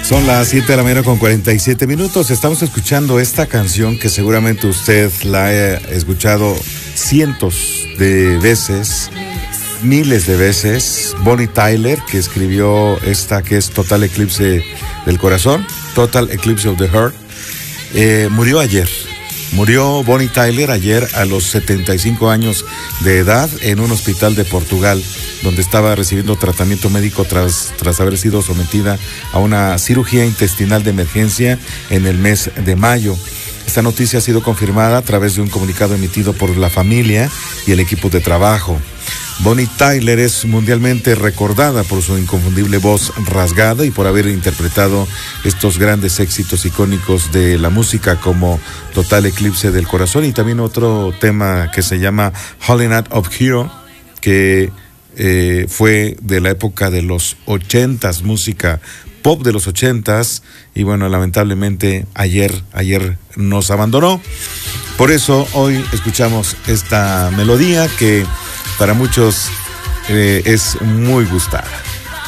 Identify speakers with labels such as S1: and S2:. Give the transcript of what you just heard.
S1: Son las 7 de la mañana con 47 minutos. Estamos escuchando esta canción que seguramente usted la ha escuchado cientos de veces, miles de veces. Bonnie Tyler, que escribió esta que es Total Eclipse del Corazón, Total Eclipse of the Heart, murió ayer. Murió Bonnie Tyler ayer a los 75 años de edad en un hospital de Portugal, donde estaba recibiendo tratamiento médico tras haber sido sometida a una cirugía intestinal de emergencia en el mes de mayo. Esta noticia ha sido confirmada a través de un comunicado emitido por la familia y el equipo de trabajo. Bonnie Tyler es mundialmente recordada por su inconfundible voz rasgada y por haber interpretado estos grandes éxitos icónicos de la música como Total Eclipse del Corazón y también otro tema que se llama Holy Night of Hero, que fue de la época de los 80s, música pop de los 80s, y bueno, lamentablemente ayer nos abandonó. Por eso hoy escuchamos esta melodía que para muchos es muy gustada.